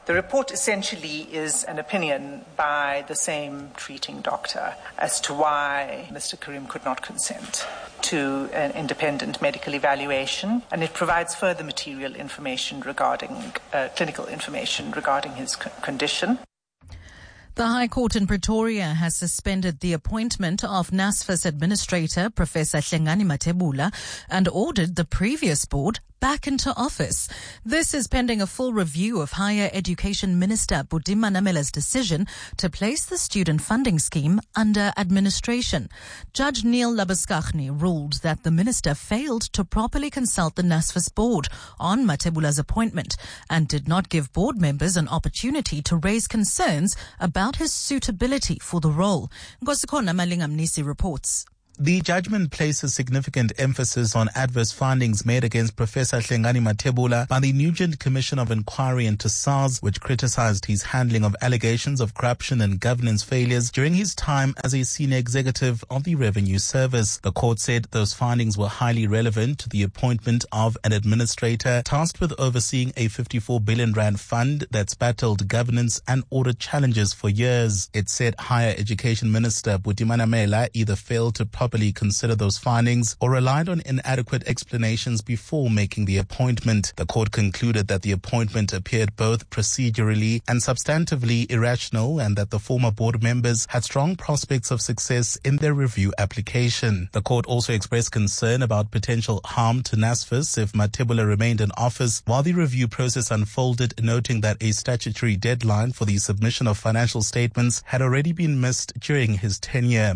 The report essentially is an opinion by the same treating doctor as to why Mr. Karim could not consent to an independent medical evaluation, and it provides further material information regarding clinical information regarding his condition. The High Court in Pretoria has suspended the appointment of NSFAS Administrator Professor Hlengani Mathebula and ordered the previous board back into office. This is pending a full review of Higher Education Minister Buti Manamela's decision to place the student funding scheme under administration. Judge Neil Labuskaghni ruled that the minister failed to properly consult the NSFAS board on Mathebula's appointment and did not give board members an opportunity to raise concerns about his suitability for the role. Nkosikhona Malingamnisi reports. The judgment places significant emphasis on adverse findings made against Professor Hlengani Mathebula by the Nugent Commission of Inquiry into SARS, which criticized his handling of allegations of corruption and governance failures during his time as a senior executive of the Revenue Service. The court said those findings were highly relevant to the appointment of an administrator tasked with overseeing a 54 billion rand fund that's battled governance and audit challenges for years. It said Higher Education Minister Buti Manamela either failed to properly consider those findings or relied on inadequate explanations before making the appointment. The court concluded that the appointment appeared both procedurally and substantively irrational and that the former board members had strong prospects of success in their review application. The court also expressed concern about potential harm to NSFAS if Mathebula remained in office while the review process unfolded, noting that a statutory deadline for the submission of financial statements had already been missed during his tenure.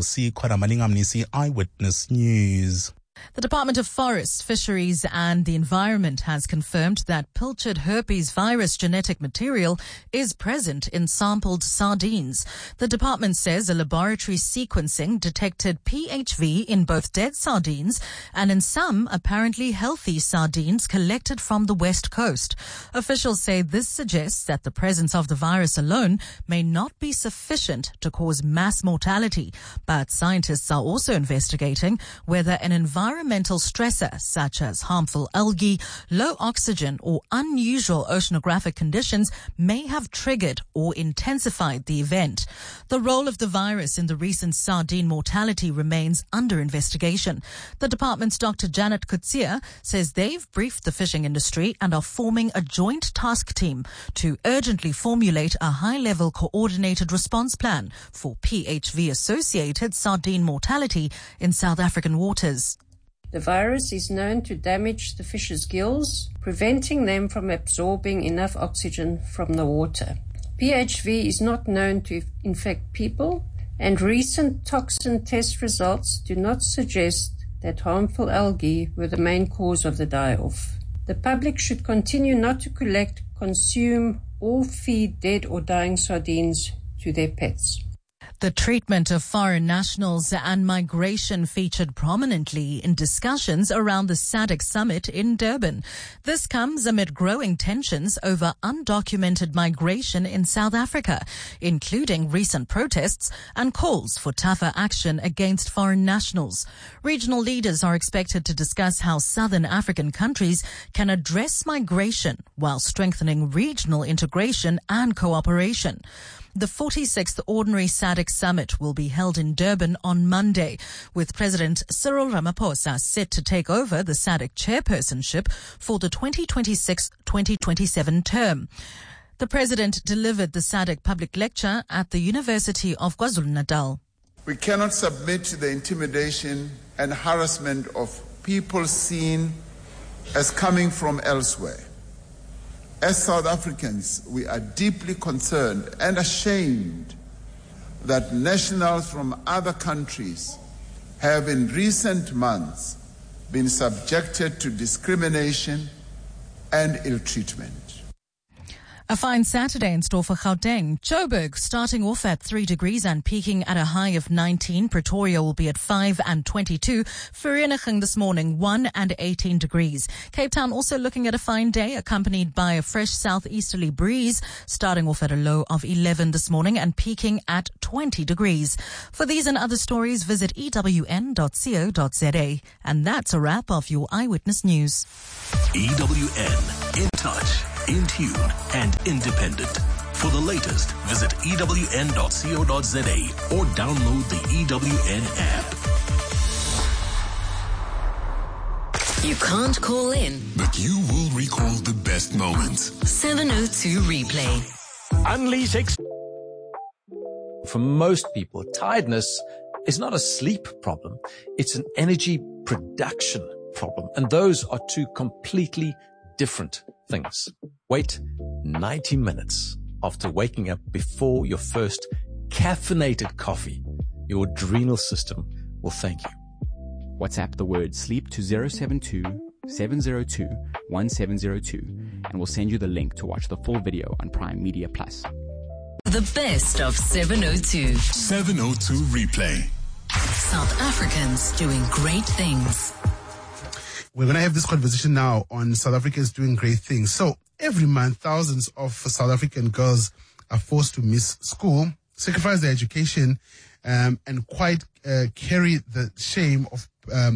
Eyewitness News. The Department of Forest, Fisheries and the Environment has confirmed that pilchard herpes virus genetic material is present in sampled sardines. The department says a laboratory sequencing detected PHV in both dead sardines and in some apparently healthy sardines collected from the West Coast. Officials say this suggests that the presence of the virus alone may not be sufficient to cause mass mortality, but scientists are also investigating whether an environmental stressor such as harmful algae, low oxygen or unusual oceanographic conditions may have triggered or intensified the event. The role of the virus in the recent sardine mortality remains under investigation. The department's Dr. Janet Kutsia says they've briefed the fishing industry and are forming a joint task team to urgently formulate a high-level coordinated response plan for PHV-associated sardine mortality in South African waters. The virus is known to damage the fish's gills, preventing them from absorbing enough oxygen from the water. PHV is not known to infect people, and recent toxin test results do not suggest that harmful algae were the main cause of the die-off. The public should continue not to collect, consume, or feed dead or dying sardines to their pets. The treatment of foreign nationals and migration featured prominently in discussions around the SADC summit in Durban. This comes amid growing tensions over undocumented migration in South Africa, including recent protests and calls for tougher action against foreign nationals. Regional leaders are expected to discuss how Southern African countries can address migration while strengthening regional integration and cooperation. The 46th Ordinary SADC Summit will be held in Durban on Monday, with President Cyril Ramaphosa set to take over the SADC chairpersonship for the 2026-2027 term. The president delivered the SADC public lecture at the University of KwaZulu-Natal. We cannot submit to the intimidation and harassment of people seen as coming from elsewhere. As South Africans, we are deeply concerned and ashamed that nationals from other countries have in recent months been subjected to discrimination and ill treatment. A fine Saturday in store for Gauteng. Joburg starting off at 3 degrees and peaking at a high of 19. Pretoria will be at 5 and 22. Vereeniging this morning 1 and 18 degrees. Cape Town also looking at a fine day accompanied by a fresh southeasterly breeze starting off at a low of 11 this morning and peaking at 20 degrees. For these and other stories, visit ewn.co.za. And that's a wrap of your Eyewitness News. EWN, in touch in tune and independent. For the latest, visit ewn.co.za or download the EWN app. You can't call in, but you will recall the best moments. 702 Replay. Unleash For most people, tiredness is not a sleep problem. It's an energy production problem. And those are two completely different things. Wait 90 minutes after waking up before your first caffeinated coffee. Your adrenal system will thank you. WhatsApp the word sleep to 072-702-1702 and we'll send you the link to watch the full video on Prime Media Plus. The best of 702. 702 Replay. South Africans doing great things. We're going to have this conversation now on South Africans doing great things. So every month, thousands of South African girls are forced to miss school, sacrifice their education, and quite carry the shame of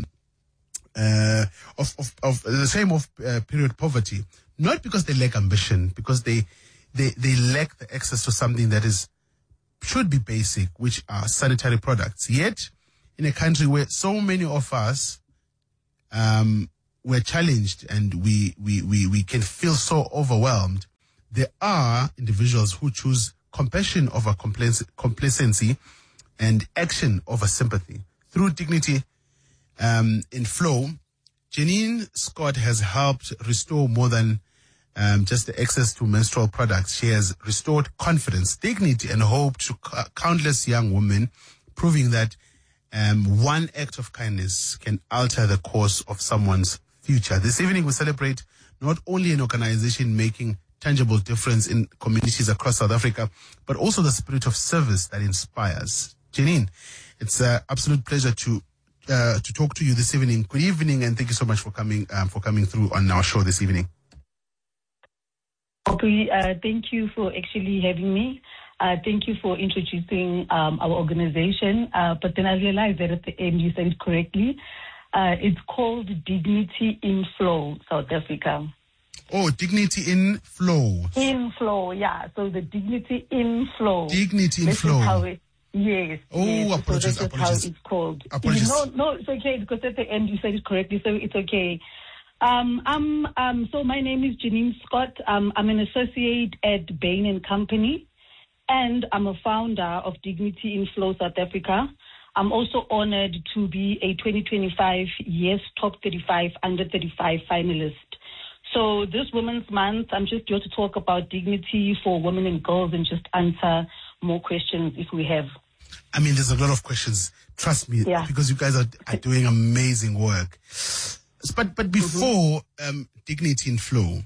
period poverty. Not because they lack ambition, because they lack the access to something that should be basic, which are sanitary products. Yet, in a country where so many of us we're challenged and we can feel so overwhelmed, there are individuals who choose compassion over complacency and action over sympathy. Through Dignity in Flow, Janine Scott has helped restore more than just the access to menstrual products. She has restored confidence, dignity, and hope to countless young women, proving that one act of kindness can alter the course of someone's future. This evening, we celebrate not only an organization making tangible difference in communities across South Africa, but also the spirit of service that inspires. Janine, it's an absolute pleasure to talk to you this evening. Good evening, and thank you so much for coming through on our show this evening. Okay, thank you for actually having me. Thank you for introducing our organization. But then I realized that at the end you said it correctly. It's called Dignity in Flow, South Africa. Oh, Dignity in Flow. In Flow, yeah. So the Dignity in Flow. Dignity in Flow. How it, yes. Oh, yes. apologies. So that's how it's called. Apologies. No, it's okay because at the end you said it correctly, so it's okay. So my name is Janine Scott. I'm an associate at Bain & Company, and I'm a founder of Dignity in Flow South Africa. I'm also honored to be a 2025 Yes Top 35 Under 35 finalist. So this Women's Month, I'm just here to talk about dignity for women and girls and just answer more questions if we have. I mean, there's a lot of questions. Trust me, because you guys are doing amazing work. But before Dignity in Flow,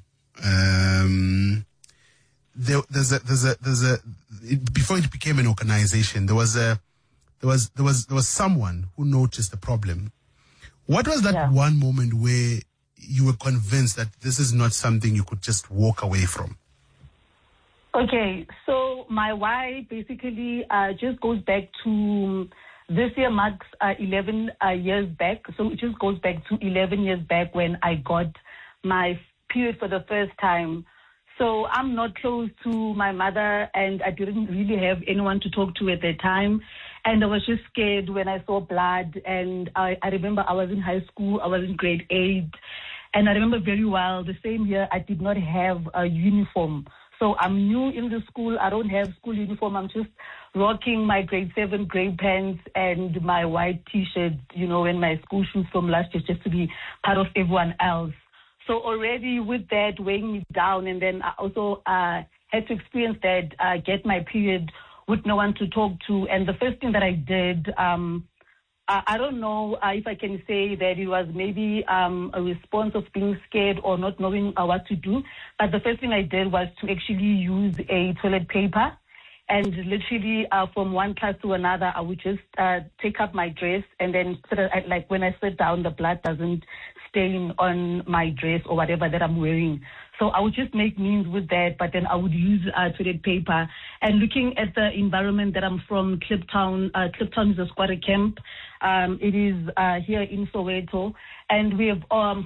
before it became an organization, there was someone who noticed the problem. What was that one moment where you were convinced that this is not something you could just walk away from? Okay, so my why basically just goes back to this year marks 11 years back. So it just goes back to 11 years back when I got my period for the first time. So I'm not close to my mother, and I didn't really have anyone to talk to at that time. And I was just scared when I saw blood. And I remember I was in high school. I was in grade 8. And I remember very well the same year I did not have a uniform. So I'm new in the school. I don't have school uniform. I'm just rocking my grade 7 gray pants and my white T-shirt, and my school shoes from last year just to be part of everyone else. So already with that weighing me down, and then I also had to experience that, get my period with no one to talk to. And the first thing that I did, I don't know if I can say that it was maybe a response of being scared or not knowing what to do. But the first thing I did was to actually use a toilet paper. And literally from one class to another, I would just take up my dress, and then like when I sit down, the blood doesn't stain on my dress or whatever that I'm wearing. So I would just make means with that, but then I would use toilet paper. And looking at the environment that I'm from, Kliptown, Kliptown is a squatter camp. It is here in Soweto. And we have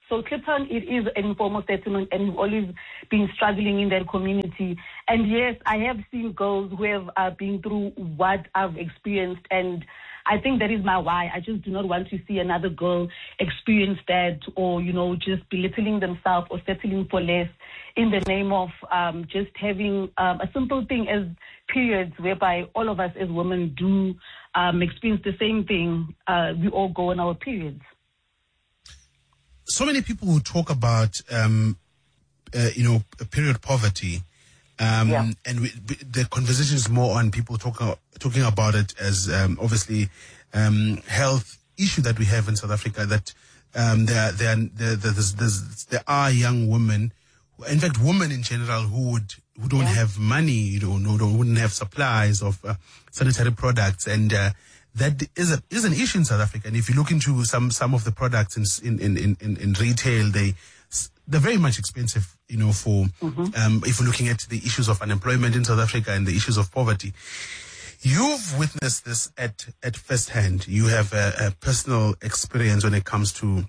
So Kliptown, it is an informal settlement, and we've always been struggling in that community. And yes, I have seen girls who have been through what I've experienced, and I think that is my why. I just do not want to see another girl experience that, or, just belittling themselves or settling for less in the name of just having a simple thing as periods, whereby all of us as women do experience the same thing. We all go on our periods. So many people who talk about, period poverty, and the conversation is more on people talking about it as obviously health issue that we have in South Africa. That there are young women, in fact, women in general who don't have money, wouldn't have supplies of sanitary products, and that is an issue in South Africa. And if you look into some of the products in retail, they're very much expensive, for if we're looking at the issues of unemployment in South Africa and the issues of poverty. You've witnessed this at first hand. You have a personal experience when it comes to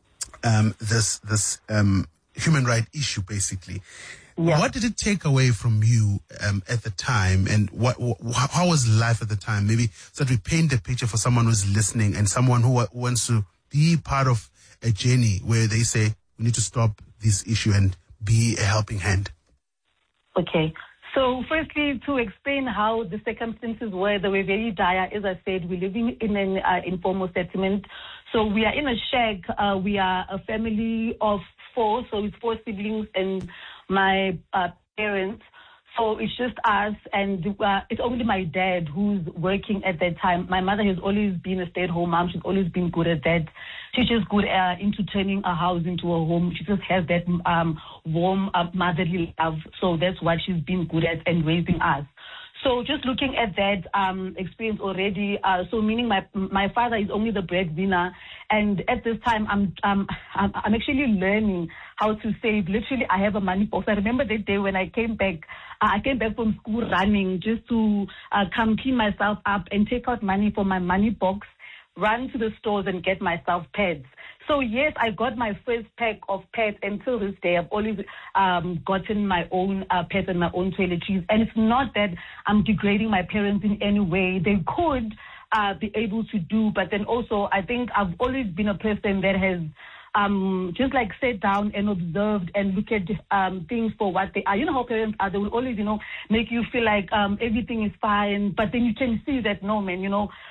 this human right issue, basically. Yeah. What did it take away from you at the time, and how was life at the time? Maybe so that we paint a picture for someone who's listening and someone who wants to be part of a journey where they say, we need to stop this issue and be a helping hand. Okay. So firstly, to explain how the circumstances were, they were very dire. As I said, we're living in an informal settlement. So we are in a shack. We are a family of 4, so it's 4 siblings and my parents. So it's just us, and it's only my dad who's working at that time. My mother has always been a stay-at-home mom. She's always been good at that. She's just good into turning a house into a home. She just has that warm motherly love. So that's what she's been good at and raising us. So just looking at that experience already, so meaning my father is only the breadwinner, and at this time I'm actually learning how to save. Literally, I have a money box. I remember that day when I came back from school running just to come clean myself up and take out money from my money box, run to the stores and get myself pads. So yes, I got my first pack of pads. Until this day, I've always gotten my own pads and my own toiletries. And it's not that I'm degrading my parents in any way. They could be able to do, but then also I think I've always been a person that has just like sat down and observed and look at things for what they are. You know how parents are, they will always, make you feel like everything is fine, but then you can see that, no, man,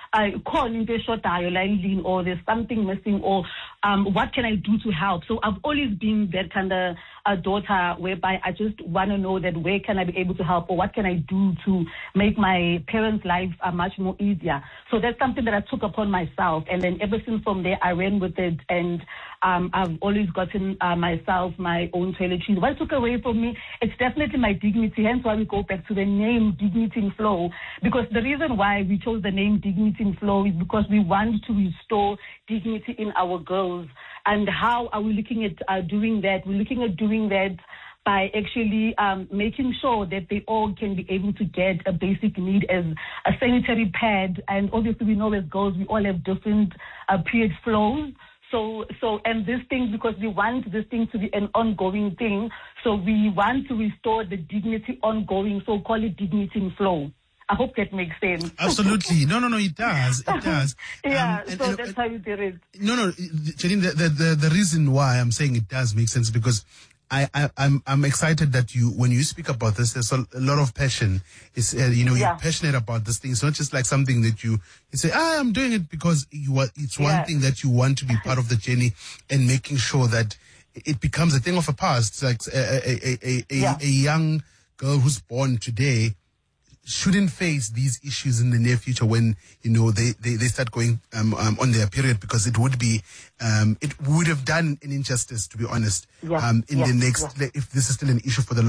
or there's something missing, or what can I do to help? So I've always been that kind of daughter whereby I just want to know that where can I be able to help, or what can I do to make my parents' life much more easier. So that's something that I took upon myself, and then ever since from there I ran with it, and I've always gotten myself my own toiletries. What it took away from me, it's definitely my dignity, hence why we go back to the name Dignity in Flow, because the reason why we chose the name Dignity in Flow is because we want to restore dignity in our girls. And how are we looking at doing that? We're looking at doing that by actually making sure that they all can be able to get a basic need as a sanitary pad. And obviously we know as girls, we all have different period flows. So, and this thing, because we want this thing to be an ongoing thing, so we want to restore the dignity ongoing, so call it Dignity in Flow. I hope that makes sense. Absolutely. No, it does. It does. Yeah, so that's how you did it. No, Janine, the reason why I'm saying it does make sense because I'm excited that when you speak about this, there's a lot of passion. It's you're passionate about this thing. It's not just like something that you say, I'm doing it because it's one thing that you want to be part of the journey and making sure that it becomes a thing of a past. Like a young girl who's born today shouldn't face these issues in the near future when they start going on their period, because it would have done an injustice, to be honest, the next if this is still an issue for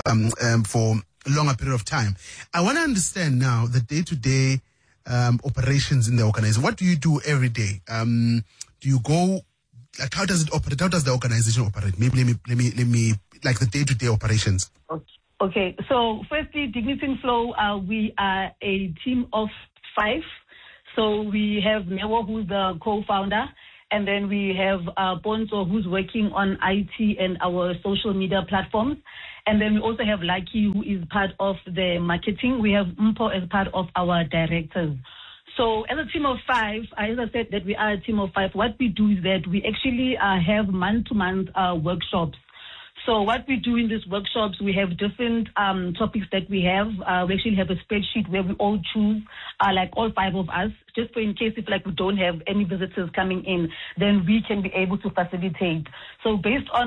a longer period of time. I want to understand now the day-to-day operations in the organization. What do you do every day? Do you go, like, how does it operate? How does the organization operate? Maybe let me like the day-to-day operations. Okay, so firstly, Dignity in Flow, we are a team of 5. So we have Newo, who's the co-founder, And then we have Ponzo, who's working on IT and our social media platforms. And then we also have Lucky, who is part of the marketing. We have Mpo as part of our directors. So as a team of 5, as I said that we are a team of 5, what we do is that we actually have month-to-month workshops. So what we do in these workshops, we have different topics that we have. We actually have a spreadsheet where we all choose, like all 5 of us, just for in case if like we don't have any visitors coming in, then we can be able to facilitate. So based on